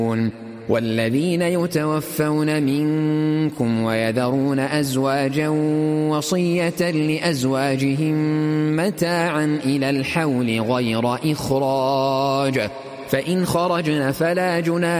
والذين يتوفون منكم ويذرون أزواجا وصية لأزواجهم متاعا إلى الحول غير إخراج، فإن خرجن فلا جناح